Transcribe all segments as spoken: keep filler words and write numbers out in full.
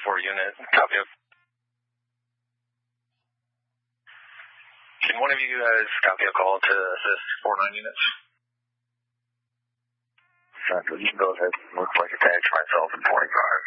four unit. Copy. Can one of you guys copy a call to assist four nine units? Central, you can go ahead. Looks like attach myself in twenty-five.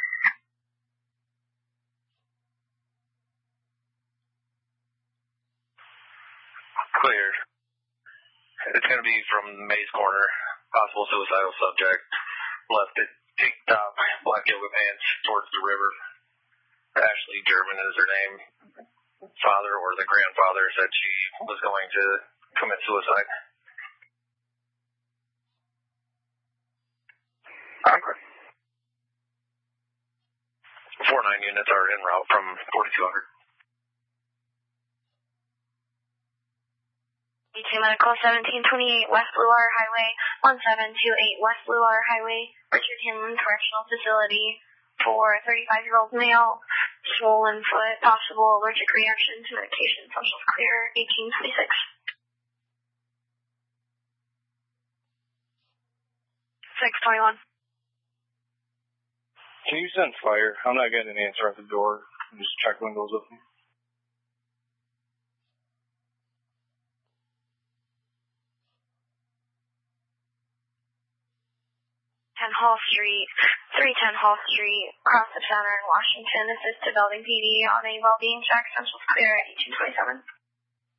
Clear. It's going to be from Mays Corner. Possible suicidal subject. Left at tank top, black yoga pants towards the river. Ashley German is her name. Father or the grandfather said she was going to commit suicide. Okay. Four nine units are en route from forty-two hundred. E two Medical seventeen twenty-eight West Blue Water Highway, one seven two eight West Blue Water Highway, Richard Hinman Correctional Facility for thirty-five-year-old male, swollen foot, possible allergic reaction to medication, social clear, eighteen twenty-six. six twenty-one. Can you send fire? I'm not getting an answer at the door. Just check windows with them. ten Hall Street, three ten Hall Street, across the center in Washington, assist to Building P D on a well-being check, central clear at eighteen twenty-seven.